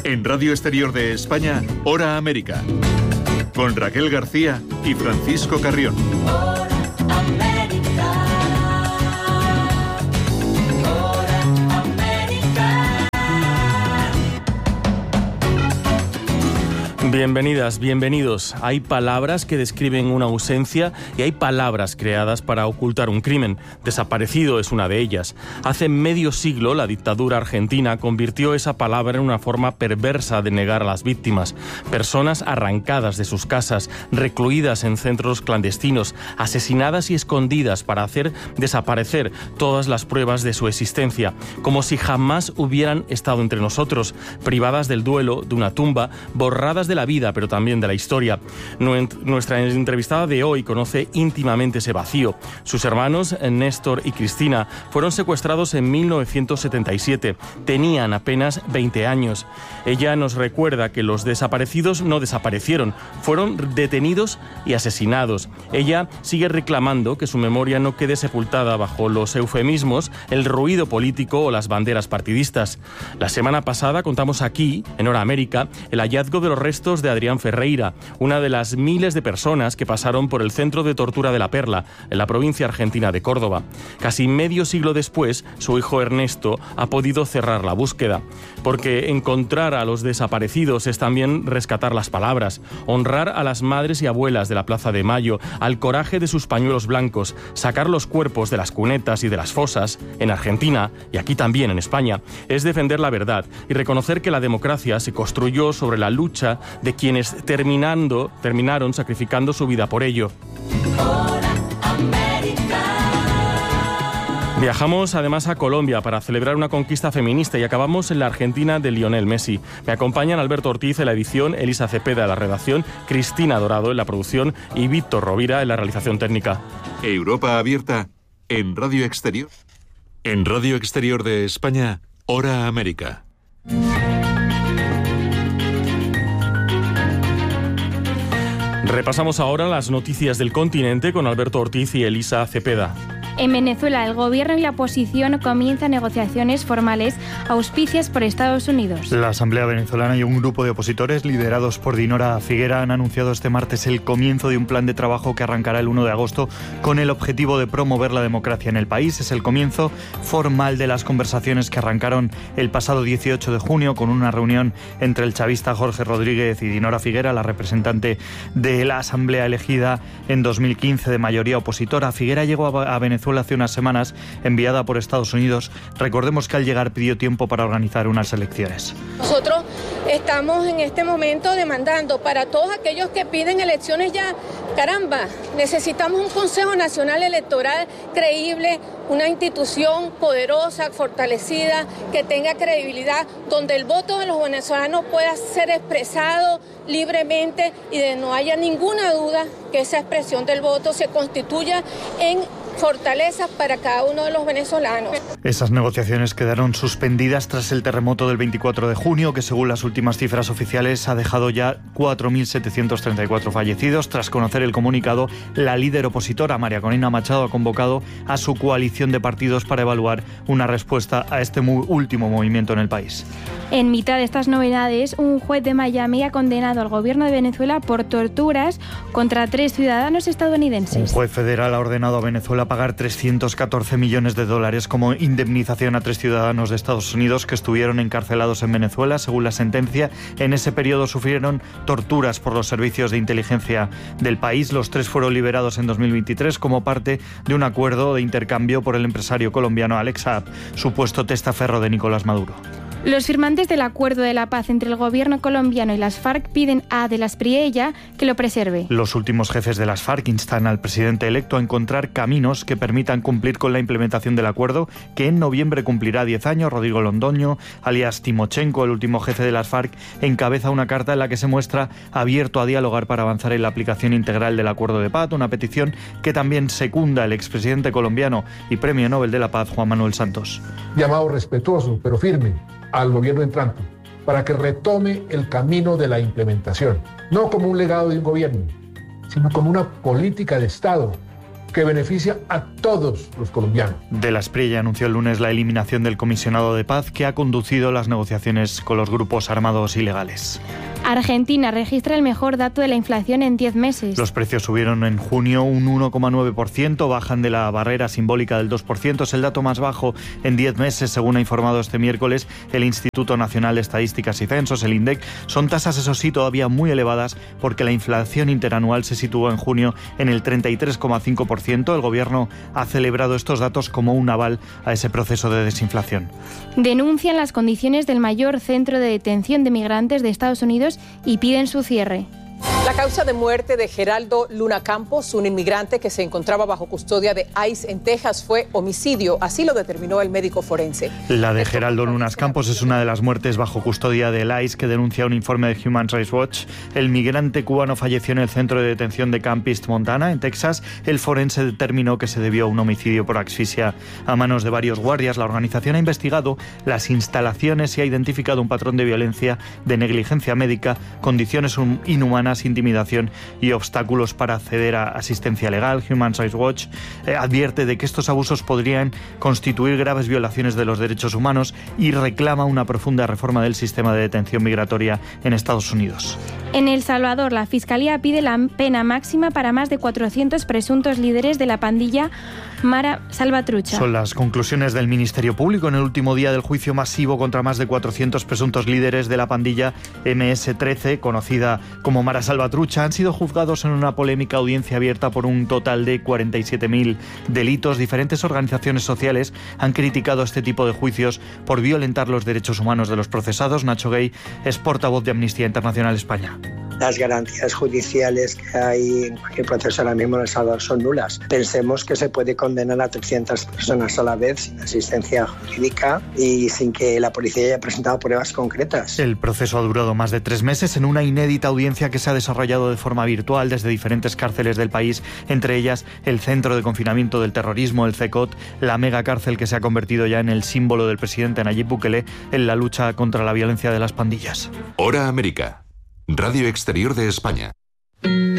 En Radio Exterior de España, Hora América. Con Raquel García y Francisco Carrión. Hora América. Hora América. Bienvenidas, bienvenidos. Hay palabras que describen una ausencia y hay palabras creadas para ocultar un crimen. Desaparecido es una de ellas. Hace medio siglo, la dictadura argentina convirtió esa palabra en una forma perversa de negar a las víctimas. Personas arrancadas de sus casas, recluidas en centros clandestinos, asesinadas y escondidas para hacer desaparecer todas las pruebas de su existencia, como si jamás hubieran estado entre nosotros, privadas del duelo, de una tumba, borradas de la vida, pero también de la historia. Nuestra entrevistada de hoy conoce íntimamente ese vacío. Sus hermanos, Néstor y Cristina, fueron secuestrados en 1977. Tenían apenas 20 años. Ella nos recuerda que los desaparecidos no desaparecieron, fueron detenidos y asesinados. Ella sigue reclamando que su memoria no quede sepultada bajo los eufemismos, el ruido político o las banderas partidistas. La semana pasada contamos aquí, en Hora América, el hallazgo de los restos de Adrián Ferreira, una de las miles de personas que pasaron por el centro de tortura de La Perla, en la provincia argentina de Córdoba. Casi medio siglo después, su hijo Ernesto ha podido cerrar la búsqueda, porque encontrar a los desaparecidos es también rescatar las palabras, honrar a las madres y abuelas de la Plaza de Mayo, al coraje de sus pañuelos blancos, sacar los cuerpos de las cunetas y de las fosas, en Argentina y aquí también en España, es defender la verdad y reconocer que la democracia se construyó sobre la lucha de quienes terminaron sacrificando su vida por ello. Viajamos además a Colombia para celebrar una conquista feminista y acabamos en la Argentina de Lionel Messi. Me acompañan Alberto Ortiz en la edición, Elisa Cepeda en la redacción, Cristina Dorado en la producción y Víctor Rovira en la realización técnica. Europa abierta en Radio Exterior. En Radio Exterior de España, Hora América. Repasamos ahora las noticias del continente con Alberto Ortiz y Elisa Cepeda. En Venezuela, el gobierno y la oposición comienzan negociaciones formales auspiciadas por Estados Unidos. La Asamblea Venezolana y un grupo de opositores liderados por Dinora Figuera han anunciado este martes el comienzo de un plan de trabajo que arrancará el 1 de agosto con el objetivo de promover la democracia en el país. Es el comienzo formal de las conversaciones que arrancaron el pasado 18 de junio con una reunión entre el chavista Jorge Rodríguez y Dinora Figuera, la representante de la Asamblea elegida en 2015 de mayoría opositora. Figuera llegó a Venezuela hace unas semanas, enviada por Estados Unidos. Recordemos que al llegar pidió tiempo para organizar unas elecciones. Nosotros estamos en este momento demandando para todos aquellos que piden elecciones ya, caramba, necesitamos un Consejo Nacional Electoral creíble, una institución poderosa, fortalecida, que tenga credibilidad, donde el voto de los venezolanos pueda ser expresado libremente y de no haya ninguna duda que esa expresión del voto se constituya en fortalezas para cada uno de los venezolanos. Esas negociaciones quedaron suspendidas tras el terremoto del 24 de junio, que según las últimas cifras oficiales ha dejado ya 4.734 fallecidos. Tras conocer el comunicado, la líder opositora, María Corina Machado, ha convocado a su coalición de partidos para evaluar una respuesta a este último movimiento en el país. En mitad de estas novedades, un juez de Miami ha condenado al gobierno de Venezuela por torturas contra 3 ciudadanos estadounidenses. Un juez federal ha ordenado a Venezuela pagar 314 millones de dólares como indemnización a 3 ciudadanos de Estados Unidos que estuvieron encarcelados en Venezuela. Según la sentencia, en ese periodo sufrieron torturas por los servicios de inteligencia del país. Los 3 fueron liberados en 2023 como parte de un acuerdo de intercambio por el empresario colombiano Alex Saab, supuesto testaferro de Nicolás Maduro. Los firmantes del Acuerdo de la Paz entre el gobierno colombiano y las FARC piden a De las Priella que lo preserve. Los últimos jefes de las FARC instan al presidente electo a encontrar caminos que permitan cumplir con la implementación del acuerdo, que en noviembre cumplirá 10 años. Rodrigo Londoño, alias Timochenko, el último jefe de las FARC, encabeza una carta en la que se muestra abierto a dialogar para avanzar en la aplicación integral del Acuerdo de Paz, una petición que también secunda el expresidente colombiano y Premio Nobel de la Paz, Juan Manuel Santos. Llamado respetuoso, pero firme, al gobierno entrante, para que retome el camino de la implementación, no como un legado de un gobierno, sino como una política de Estado que beneficia a todos los colombianos. De la Espriella anunció el lunes la eliminación del comisionado de paz que ha conducido las negociaciones con los grupos armados ilegales. Argentina registra el mejor dato de la inflación en 10 meses. Los precios subieron en junio un 1,9%, bajan de la barrera simbólica del 2%. Es el dato más bajo en 10 meses, según ha informado este miércoles el Instituto Nacional de Estadísticas y Censos, el INDEC. Son tasas, eso sí, todavía muy elevadas porque la inflación interanual se situó en junio en el 33,5%. El Gobierno ha celebrado estos datos como un aval a ese proceso de desinflación. Denuncian las condiciones del mayor centro de detención de migrantes de Estados Unidos y piden su cierre. La causa de muerte de Geraldo Luna Campos, un inmigrante que se encontraba bajo custodia de ICE en Texas, fue homicidio. Así lo determinó el médico forense. La de Geraldo Luna Campos es una de las muertes bajo custodia del ICE que denuncia un informe de Human Rights Watch. El migrante cubano falleció en el centro de detención de Camp East, Montana, en Texas. El forense determinó que se debió a un homicidio por asfixia a manos de varios guardias. La organización ha investigado las instalaciones y ha identificado un patrón de violencia, de negligencia médica, condiciones inhumanas, intimidación y obstáculos para acceder a asistencia legal. Human Rights Watch advierte de que estos abusos podrían constituir graves violaciones de los derechos humanos y reclama una profunda reforma del sistema de detención migratoria en Estados Unidos. En El Salvador, la Fiscalía pide la pena máxima para más de 400 presuntos líderes de la pandilla Mara Salvatrucha. Son las conclusiones del Ministerio Público en el último día del juicio masivo contra más de 400 presuntos líderes de la pandilla MS-13, conocida como Mara Salvatrucha. Han sido juzgados en una polémica audiencia abierta por un total de 47.000 delitos. Diferentes organizaciones sociales han criticado este tipo de juicios por violentar los derechos humanos de los procesados. Nacho Gay es portavoz de Amnistía Internacional España. Las garantías judiciales que hay en cualquier proceso ahora mismo en El Salvador son nulas. Pensemos que se puede condenar a 300 personas a la vez sin asistencia jurídica y sin que la policía haya presentado pruebas concretas. El proceso ha durado más de 3 meses en una inédita audiencia que se ha desarrollado de forma virtual desde diferentes cárceles del país, entre ellas el Centro de Confinamiento del Terrorismo, el CECOT, la megacárcel que se ha convertido ya en el símbolo del presidente Nayib Bukele en la lucha contra la violencia de las pandillas. Hora América. Radio Exterior de España.